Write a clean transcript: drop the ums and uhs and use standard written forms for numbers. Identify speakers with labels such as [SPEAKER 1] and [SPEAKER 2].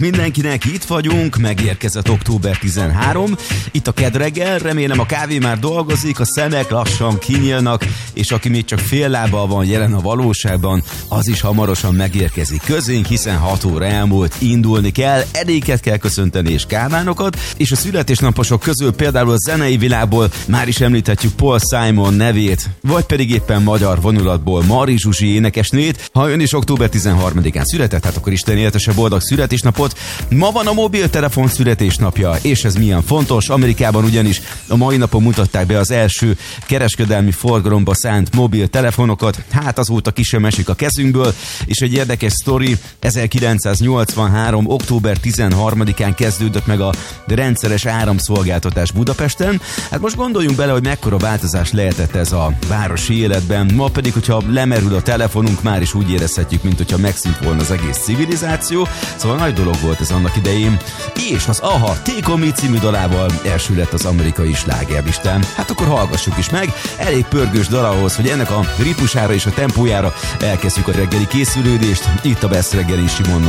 [SPEAKER 1] Mindenkinek itt vagyunk, megérkezett október 13, itt a Kedd reggel, remélem a kávé már dolgozik, a szemek lassan kinyílnak, és aki még csak fél lábbal van jelen a valóságban, az is hamarosan megérkezik közénk, hiszen 6 óra elmúlt, indulni kell, Edéket kell köszönteni és Kálmánokat, és a születésnaposok közül például a zenei világból már is említhetjük Paul Simon nevét, vagy pedig éppen magyar vonulatból Mari Zsuzsi énekesnőjét. Ha ön is október 13-án született, hát akkor Isten éltesse boldog születésnapot. Ma van a mobiltelefon születésnapja, és ez milyen fontos. Amerikában ugyanis a mai napon mutatták be az első kereskedelmi forgalomba szánt mobiltelefonokat, hát azóta ki sem esik a kezünkből, és egy érdekes sztori, 1983. október 13-án kezdődött meg a rendszeres áramszolgáltatás Budapesten. Hát most gondoljunk bele, hogy mekkora változás lehetett ez a városi életben, ma pedig, hogyha lemerül a telefonunk, már is úgy érezhetjük, mint hogyha megszűnt volna az egész civilizáció, szóval nagy dolog volt ez annak idején, és az AHA Take On Me című dalával elsüllyedt az amerikai slágerlistán. Hát akkor hallgassuk is meg, elég pörgős dal ahhoz, hogy ennek a ritmusára és a tempójára elkezdjük a reggeli készülődést, itt a Best reggeli Simon